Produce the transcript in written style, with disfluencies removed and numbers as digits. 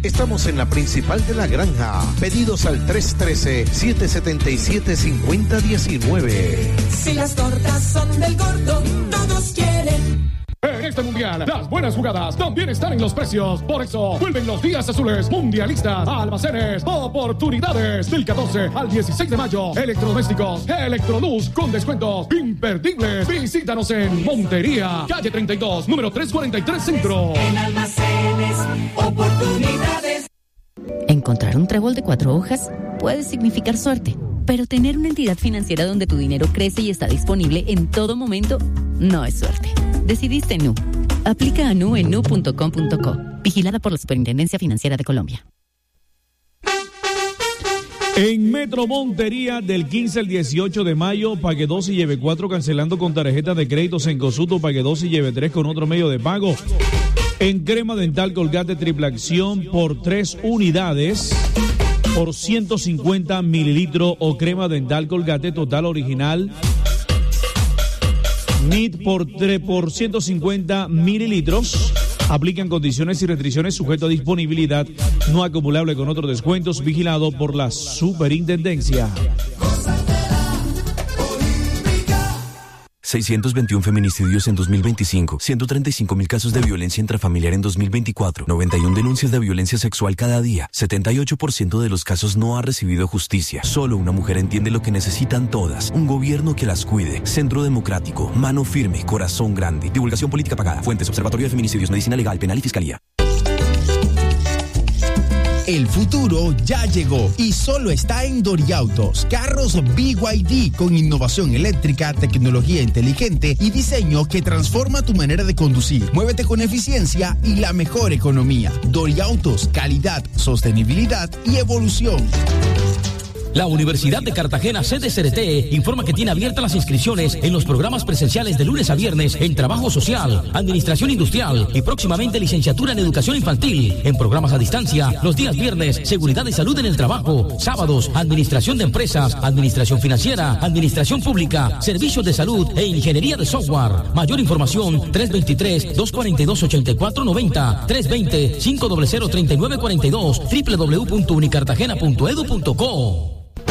Estamos en la principal de La Granja. Pedidos al 313-777-5019. Si las tortas son del Gordo, todos quieren. En este mundial, las buenas jugadas también están en los precios. Por eso, vuelven los días azules mundialistas a Almacenes Oportunidades. Del 14 al 16 de mayo. Electrodomésticos Electroluz con descuentos imperdibles. Visítanos en Montería, calle 32, número 343 Centro. En Almacenes Oportunidades. Encontrar un trébol de 4 hojas puede significar suerte, pero tener una entidad financiera donde tu dinero crece y está disponible en todo momento no es suerte. Decidiste Nu. Aplica a Nu en nu.com.co. Vigilada por la Superintendencia Financiera de Colombia. En Metro Montería, del 15 al 18 de mayo, pague 2 y lleve 4 cancelando con tarjeta de crédito Cencosud, pague 2 y lleve 3 con otro medio de pago. En crema dental Colgate triple acción por 3 unidades por 150 mililitros o crema dental Colgate total original NIT por 150 mililitros. Aplican condiciones y restricciones sujeto a disponibilidad, no acumulable con otros descuentos, vigilado por la Superintendencia. 621 feminicidios en 2025, 135.000 casos de violencia intrafamiliar en 2024, 91 denuncias de violencia sexual cada día, 78% de los casos no ha recibido justicia. Solo una mujer entiende lo que necesitan todas, un gobierno que las cuide. Centro Democrático, mano firme, corazón grande. Divulgación política pagada. Fuentes: Observatorio de Feminicidios, Medicina Legal, Penal y Fiscalía. El futuro ya llegó y solo está en Doriautos. Carros BYD con innovación eléctrica, tecnología inteligente y diseño que transforma tu manera de conducir. Muévete con eficiencia y la mejor economía. Doriautos, calidad, sostenibilidad y evolución. La Universidad de Cartagena, sede CRT, informa que tiene abiertas las inscripciones en los programas presenciales de lunes a viernes en Trabajo Social, Administración Industrial y próximamente Licenciatura en Educación Infantil. En programas a distancia, los días viernes, Seguridad y Salud en el Trabajo. Sábados, Administración de Empresas, Administración Financiera, Administración Pública, Servicios de Salud e Ingeniería de Software. Mayor información, 323-242-8490, 320-500-3942, www.unicartagena.edu.co.